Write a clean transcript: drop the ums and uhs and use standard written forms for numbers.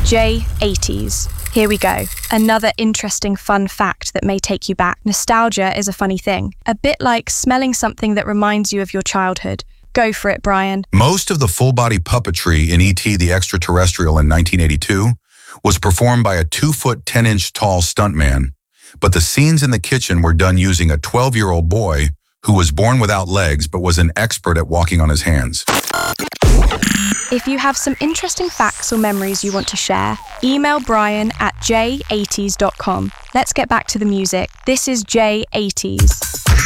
J80s. Here we go. Another interesting fun fact that may take you back. Nostalgia is a funny thing. A bit like smelling something that reminds you of your childhood. Go for it, Brian. Most of the full-body puppetry in E.T. the Extraterrestrial in 1982 was performed by a 2-foot 10-inch tall stuntman, but the scenes in the kitchen were done using a 12-year-old boy who was born without legs but was an expert at walking on his hands. If you have some interesting facts or memories you want to share, email Brian at j80s.com. Let's get back to the music. This is J80s.